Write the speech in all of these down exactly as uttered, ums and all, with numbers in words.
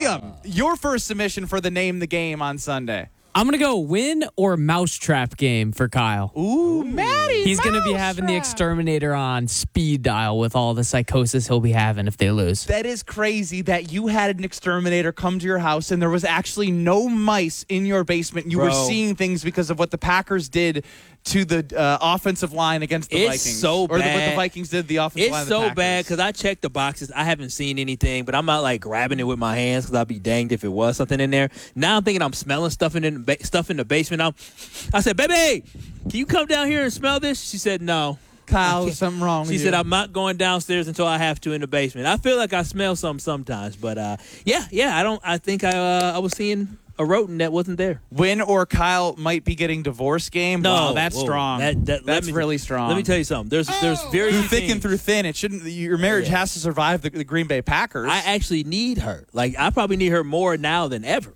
Liam, your first submission for the name the game on Sunday. I'm going to go win or mousetrap game for Kyle. Ooh, Maddie. He's going to be having the exterminator on speed dial with all the psychosis he'll be having if they lose. That is crazy that you had an exterminator come to your house and there was actually no mice in your basement. You Bro. were seeing things because of what the Packers did to the uh, offensive line against the It's Vikings. so Or the, what the bad. Vikings did to the offensive line It's of the so Packers. bad because I checked the boxes. I haven't seen anything, but I'm not like grabbing it with my hands because I'd be danged if it was something in there. Now I'm thinking I'm smelling stuff in the ba- stuff in the basement. I'm, I said, "Baby, can you come down here and smell this?" She said, "No." Kyle, there's something wrong with She you. said, "I'm not going downstairs until I have to in the basement." I feel like I smell some sometimes, but uh, yeah, yeah. I don't. I think I uh, I was seeing a rodent that wasn't there. Win or Kyle might be getting divorce game. No, Wow, that's whoa. strong. That- that- let that's me- really strong. Let me tell you something. There's there's very through few thick and things- through thin, it shouldn't. Your marriage Yeah. has to survive the, the Green Bay Packers. I actually need her. Like I probably need her more now than ever.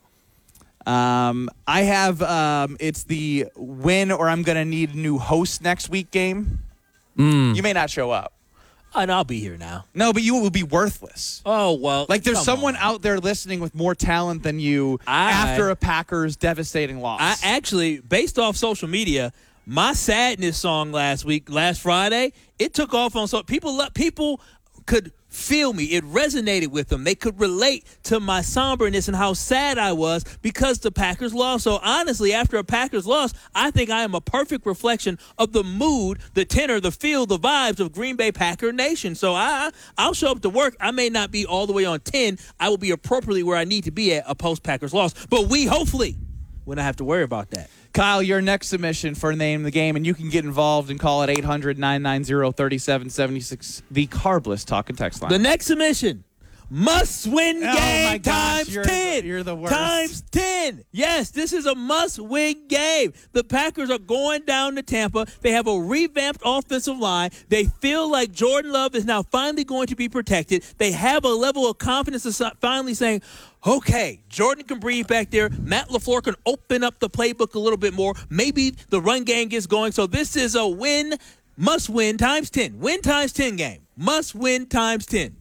Um, I have um, it's the win or I'm going to need a new host next week game. Mm. You may not show up. And I'll be here now. No, but you will be worthless. Oh well. Like there's come someone on. out there listening with more talent than you I- after a Packers devastating loss. I actually, based off social media, my sadness song last week, last Friday, it took off on so people. lo- People could feel me. It resonated with them. They could relate to my somberness and how sad I was because the Packers lost. So honestly, after a Packers loss, I think I am a perfect reflection of the mood, the tenor, the feel, the vibes of Green Bay Packer Nation. So I, I'll show up to work. I may not be all the way on ten. I will be appropriately where I need to be at a post-Packers loss. But we hopefully will not have to worry about that. Kyle, your next submission for Name the Game, and you can get involved and call it eight hundred, nine nine zero, three seven seven six, the Carbless Talk and Text line. The next submission, must-win Oh, game my gosh, times you're the- ten. you're the worst. Times ten. Yes, this is a must-win game. The Packers are going down to Tampa. They have a revamped offensive line. They feel like Jordan Love is now finally going to be protected. They have a level of confidence of finally saying, okay, Jordan can breathe back there. Matt LaFleur can open up the playbook a little bit more. Maybe the run game gets going. So this is a win, must-win times ten. Win times ten game. Must-win times ten.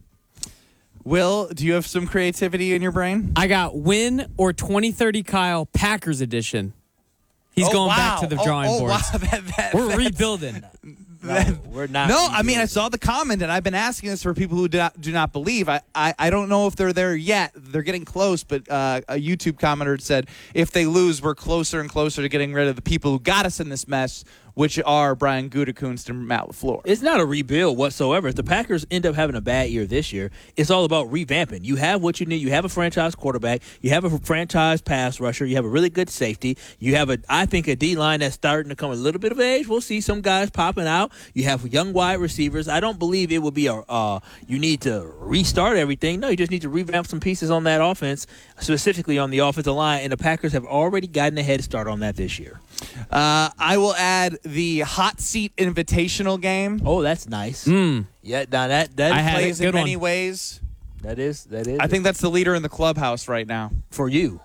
Will, do you have some creativity in your brain? I got win or twenty thirty Kyle Packers edition. He's Oh, going wow. back to the drawing oh, oh, boards. Wow. That, that, We're that's- rebuilding. No, we're not. No, I mean, I saw the comment, and I've been asking this for people who do not, do not believe. I, I, I don't know if they're there yet. They're getting close, but uh, a YouTube commenter said, if they lose, we're closer and closer to getting rid of the people who got us in this mess, which are Brian Gutekunst and Matt LaFleur. It's not a rebuild whatsoever. If the Packers end up having a bad year this year, it's all about revamping. You have what you need. You have a franchise quarterback. You have a franchise pass rusher. You have a really good safety. You have, a, I think, a D-line that's starting to come a little bit of age. We'll see some guys popping out. You have young wide receivers. I don't believe it will be a uh, you need to restart everything. No, you just need to revamp some pieces on that offense, specifically on the offensive line, and the Packers have already gotten a head start on that this year. Uh, I will add the hot seat invitational game. Oh, that's nice. Mm. Yeah, now that that I had Plays it. in Good many one. ways. that is that is I think that's the leader in the clubhouse right now. for you.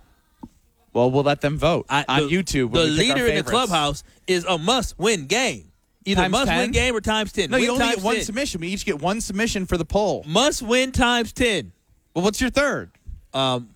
Well, we'll let them vote I, on the, YouTube. The when we pick our leader in the favorites. clubhouse is a must-win game. Either Times must-win ten? game or times ten. No, you Win only times get one ten. submission. We each get one submission for the poll. Must-win times ten. Well, what's your third? Um,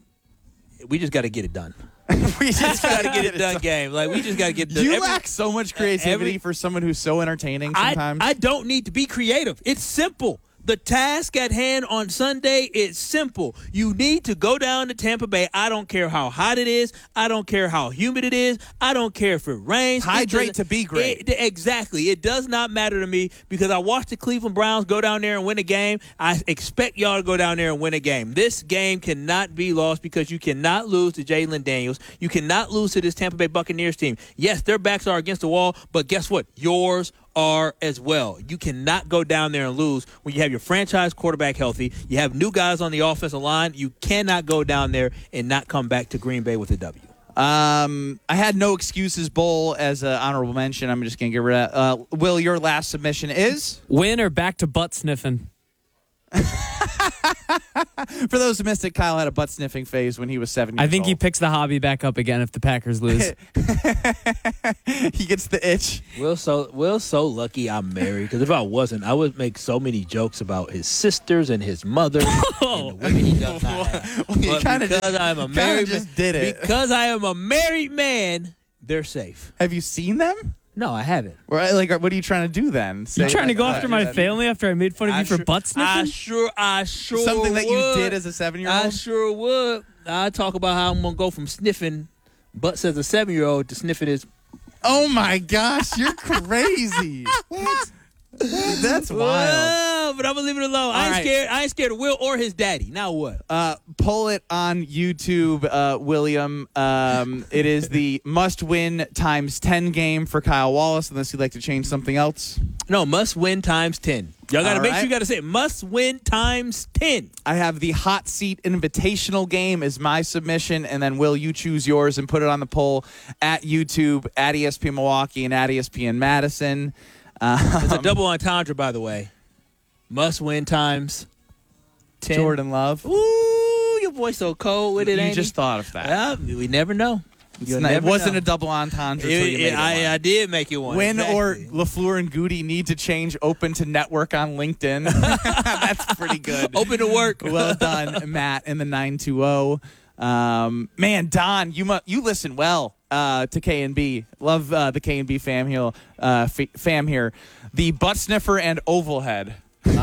we just got to get it done. we Just got to get it done, game. Like we just got to get it done. You Every- lack so much creativity every- for someone who's so entertaining I, sometimes. I don't need to be creative. It's simple. The task at hand on Sunday is simple. You need to go down to Tampa Bay. I don't care how hot it is. I don't care how humid it is. I don't care if it rains. Hydrate It to be great. It, exactly. It does not matter to me because I watched the Cleveland Browns go down there and win a game. I expect y'all to go down there and win a game. This game cannot be lost because you cannot lose to Jalen Daniels. You cannot lose to this Tampa Bay Buccaneers team. Yes, their backs are against the wall, but guess what? Yours are as well. You cannot go down there and lose when you have your franchise quarterback healthy. You have new guys on the offensive line. You cannot go down there and not come back to Green Bay with a W. Um, I had no excuses bowl as an honorable mention. I'm just going to get rid of uh, Will, your last submission is? Win or back to butt sniffing. For those who missed it, Kyle had a butt sniffing phase when he was seven years I think old. he picks the hobby back up again if the Packers lose. He gets the itch. Will's so Will's so lucky I'm married, because if I wasn't, I would make so many jokes about his sisters and his mother and the women he does not have. Well, you But kinda because just- I'm a kinda married just man, did it. because I am a married man, they're safe. Have you seen them? No, I haven't. Right? Like, what are you trying to do then? You Say, trying to like, go uh, after my that- family after I made fun of I you for sure- butt I sniffing? sure, I sure Something that you would. did as a I seven-year-old? sure would. I talk about how I'm gonna go from sniffing butts as a seven-year-old to sniffing his. Oh, my gosh. You're crazy. What? That's wild. Well, but I'm gonna leave it alone. I ain't right. scared. I ain't scared of Will or his daddy. Now what? Uh, pull it on YouTube, uh, William. Um, it is the must-win times ten game for Kyle Wallace, unless you'd like to change something else. No, must win times ten. Y'all gotta All make right. sure you gotta say it. Must win times ten. I have the hot seat invitational game is my submission, and then Will, you choose yours and put it on the poll at YouTube, at E S P N Milwaukee, and at E S P N Madison. Um, It's a double entendre, by the way. Must win times ten. Jordan Love. Ooh, your voice so cold with it, You ain't just he? thought of that. Well, we never know. It's You'll not- it never wasn't know. a double entendre. It- until you it- made it I, one. I did make it one. When or exactly. LaFleur and Goody need to change open to network on LinkedIn. That's pretty good. Open to work. Well done, Matt, in the nine two zero. Um, man, Don, you mu- you listen well uh, to K and B. Love uh, the K and B fam here. Uh, f- fam here. The butt sniffer and oval head.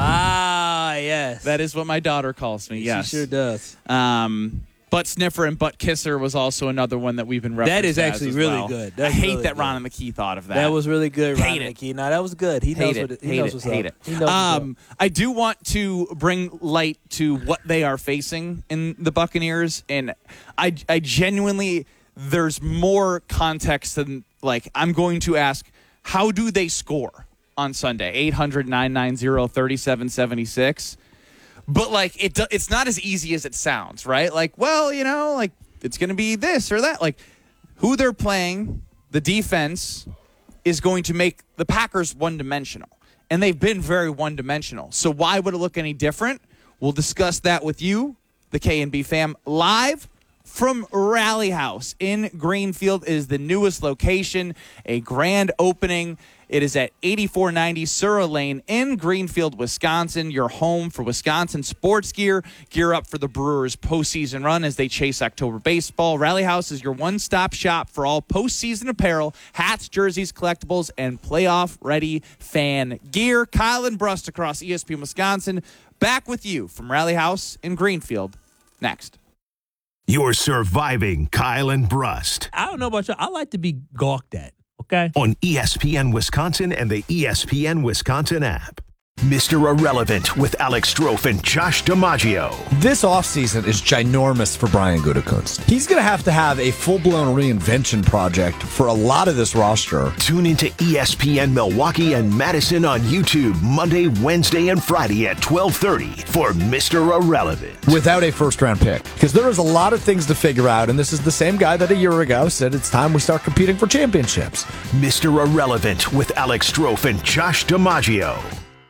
Ah, yes. That is what my daughter calls me. Yes, She sure does. Um, butt sniffer and butt kisser was also another one that we've been referenced That is as actually as really well. good. I That's hate really that good. Ron and McKee thought of that. That was really good, Hate Ron it. McKee. No, that was good. He knows hate what it, it, he hate knows it, what's hate up. it. He knows what's up. Um, I do want to bring light to what they are facing in the Buccaneers, and I, I genuinely, there's more context than, like, I'm going to ask, how do they score on Sunday? eight hundred, nine nine zero, three seven seven six. But, like, it do, it's not as easy as it sounds, right? Like, well, you know, like, it's going to be this or that. Like, who they're playing, the defense, is going to make the Packers one-dimensional. And they've been very one-dimensional. So why would it look any different? We'll discuss that with you, the K and B fam, live from Rally House in Greenfield. Is the newest location, a grand opening. It is at eighty-four ninety Surra Lane in Greenfield, Wisconsin, your home for Wisconsin sports gear. Gear up for the Brewers' postseason run as they chase October baseball. Rally House is your one-stop shop for all postseason apparel, hats, jerseys, collectibles, and playoff-ready fan gear. Kyle and Brust across E S P N Wisconsin. Back with you from Rally House in Greenfield. Next. You're surviving Kyle and Brust I don't know about y'all. I like to be gawked at, okay? on E S P N Wisconsin and the E S P N Wisconsin app. Mister Irrelevant with Alex Strofe and Josh DiMaggio. This offseason is ginormous for Brian Gutekunst. He's going to have to have a full-blown reinvention project for a lot of this roster. Tune into E S P N Milwaukee and Madison on YouTube Monday, Wednesday, and Friday at twelve thirty for Mister Irrelevant. Without a first-round pick. Because there is a lot of things to figure out, and this is the same guy that a year ago said it's time we start competing for championships. Mister Irrelevant with Alex Strofe and Josh DiMaggio.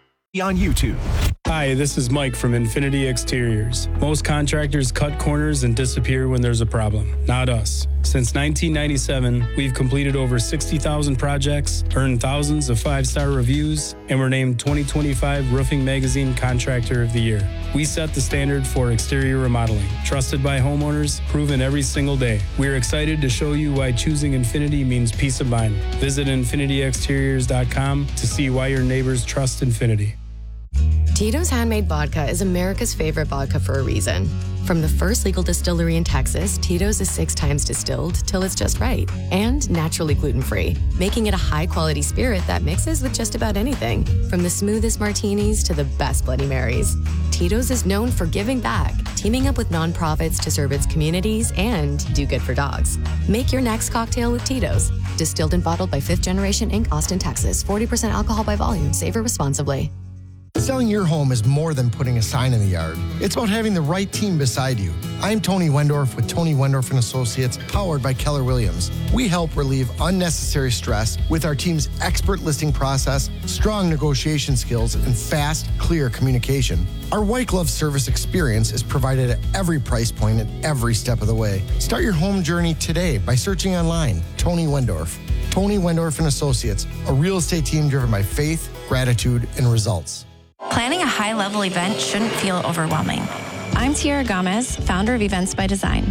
On YouTube. Hi, this is Mike from Infinity Exteriors. Most contractors cut corners and disappear when there's a problem. Not us. Since nineteen ninety-seven, we've completed over sixty thousand projects, earned thousands of five-star reviews, and were named twenty twenty-five Roofing Magazine Contractor of the Year. We set the standard for exterior remodeling. Trusted by homeowners, proven every single day. We're excited to show you why choosing Infinity means peace of mind. Visit infinity exteriors dot com to see why your neighbors trust Infinity. Tito's Handmade Vodka is America's favorite vodka for a reason. From the first legal distillery in Texas, Tito's is six times distilled till it's just right. And naturally gluten-free, making it a high-quality spirit that mixes with just about anything. From the smoothest martinis to the best Bloody Marys. Tito's is known for giving back, teaming up with nonprofits to serve its communities and do good for dogs. Make your next cocktail with Tito's. Distilled and bottled by Fifth Generation Incorporated, Austin, Texas. forty percent alcohol by volume. Savor responsibly. Selling your home is more than putting a sign in the yard. It's about having the right team beside you. I'm Tony Wendorf with Tony Wendorf and Associates, powered by Keller Williams. We help relieve unnecessary stress with our team's expert listing process, strong negotiation skills, and fast, clear communication. Our white glove service experience is provided at every price point and every step of the way. Start your home journey today by searching online, Tony Wendorf. Tony Wendorf and Associates, a real estate team driven by faith, gratitude, and results. Planning a high-level event shouldn't feel overwhelming. I'm Tiara Gomez, founder of Events by Design.